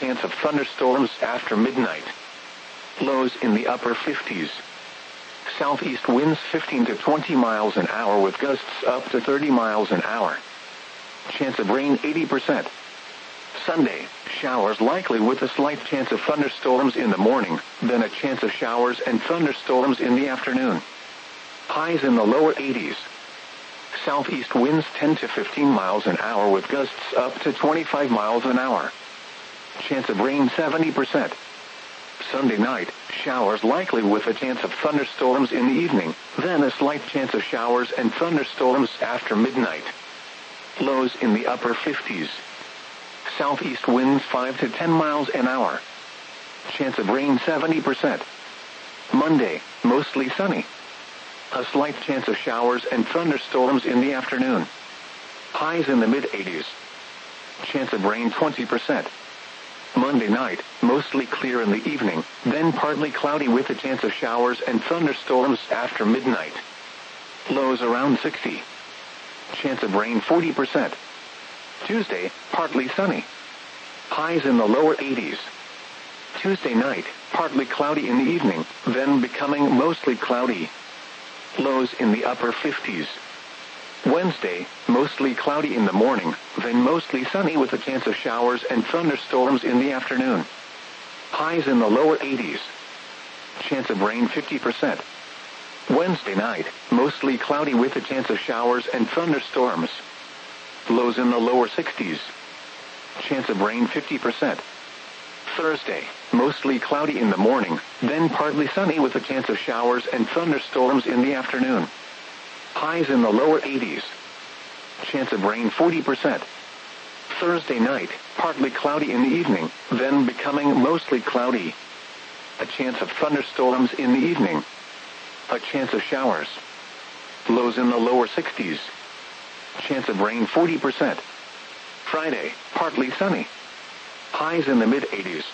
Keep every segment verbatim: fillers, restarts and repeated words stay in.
chance of thunderstorms after midnight. Lows in the upper fifties. Southeast winds fifteen to twenty miles an hour with gusts up to thirty miles an hour. Chance of rain eighty percent. Sunday, showers likely with a slight chance of thunderstorms in the morning, then a chance of showers and thunderstorms in the afternoon. Highs in the lower eighties. Southeast winds ten to fifteen miles an hour with gusts up to twenty-five miles an hour. Chance of rain seventy percent. Sunday night, showers likely with a chance of thunderstorms in the evening, then a slight chance of showers and thunderstorms after midnight. Lows in the upper fifties. Southeast winds five to ten miles an hour. Chance of rain seventy percent. Monday, mostly sunny. A slight chance of showers and thunderstorms in the afternoon. Highs in the mid-eighties. Chance of rain twenty percent. Monday night, mostly clear in the evening, then partly cloudy with a chance of showers and thunderstorms after midnight. Lows around sixty. Chance of rain forty percent. Tuesday, partly sunny. Highs in the lower eighties. Tuesday night, partly cloudy in the evening, then becoming mostly cloudy. Lows in the upper fifties. Wednesday, mostly cloudy in the morning, then mostly sunny with a chance of showers and thunderstorms in the afternoon. Highs in the lower eighties. Chance of rain fifty percent. Wednesday night, mostly cloudy with a chance of showers and thunderstorms. Lows in the lower sixties. Chance of rain fifty percent. Thursday, mostly cloudy in the morning, then partly sunny with a chance of showers and thunderstorms in the afternoon. Highs in the lower eighties. Chance of rain forty percent. Thursday night, partly cloudy in the evening, then becoming mostly cloudy. A chance of thunderstorms in the evening. A chance of showers. Lows in the lower sixties. Chance of rain forty percent. Friday, partly sunny. Highs in the mid-eighties.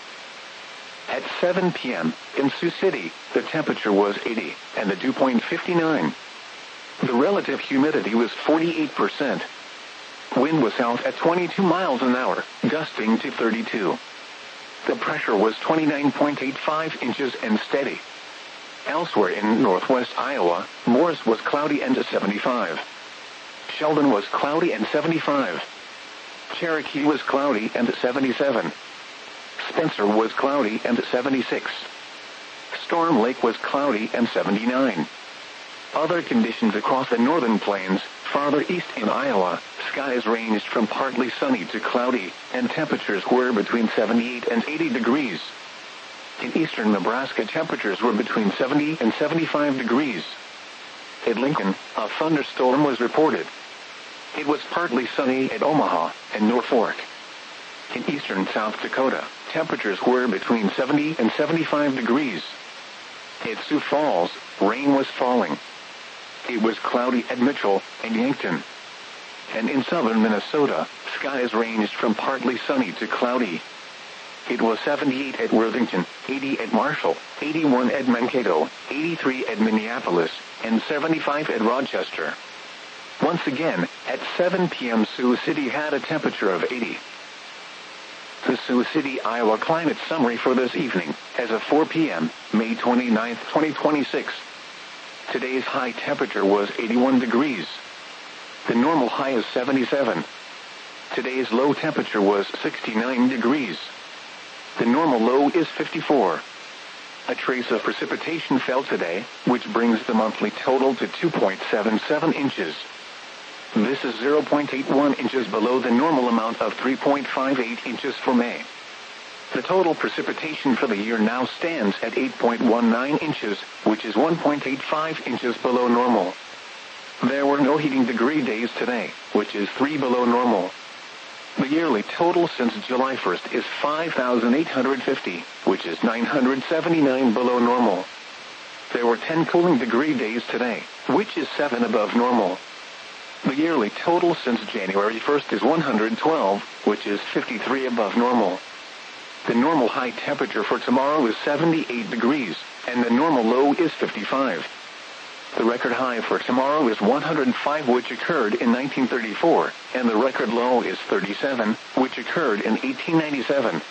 At seven p m in Sioux City, the temperature was eighty, and the dew point fifty-nine. The relative humidity was forty-eight percent. Wind was south at twenty-two miles an hour, gusting to thirty-two. The pressure was twenty-nine point eight five inches and steady. Elsewhere in northwest Iowa, Morris was cloudy and seventy-five. Sheldon was cloudy and seventy-five. Cherokee was cloudy and seventy-seven. Spencer was cloudy and seventy-six. Storm Lake was cloudy and seventy-nine. Other conditions across the northern plains, farther east in Iowa, skies ranged from partly sunny to cloudy, and temperatures were between seventy-eight and eighty degrees. In eastern Nebraska, temperatures were between seventy and seventy-five degrees. At Lincoln, a thunderstorm was reported. It was partly sunny at Omaha and Norfolk. In eastern South Dakota, temperatures were between seventy and seventy-five degrees. At Sioux Falls, rain was falling. It was cloudy at Mitchell and Yankton. And in southern Minnesota, skies ranged from partly sunny to cloudy. It was seventy-eight at Worthington, eighty at Marshall, eighty-one at Mankato, eighty-three at Minneapolis, and seventy-five at Rochester. Once again, at seven p m Sioux City had a temperature of eighty. The Sioux City, Iowa climate summary for this evening, as of four p m, May twenty-ninth, twenty twenty-six. Today's high temperature was eighty-one degrees. The normal high is seventy-seven. Today's low temperature was sixty-nine degrees. The normal low is fifty-four. A trace of precipitation fell today, which brings the monthly total to two point seven seven inches. This is zero point eight one inches below the normal amount of three point five eight inches for May. The total precipitation for the year now stands at eight point one nine inches, which is one point eight five inches below normal. There were no heating degree days today, which is three below normal. The yearly total since July first is five thousand eight hundred fifty, which is nine hundred seventy-nine below normal. There were ten cooling degree days today, which is seven above normal. The yearly total since January first is one hundred twelve, which is fifty-three above normal. The normal high temperature for tomorrow is seventy-eight degrees, and the normal low is fifty-five. The record high for tomorrow is one hundred five, which occurred in nineteen thirty-four, and the record low is thirty-seven, which occurred in eighteen ninety-seven.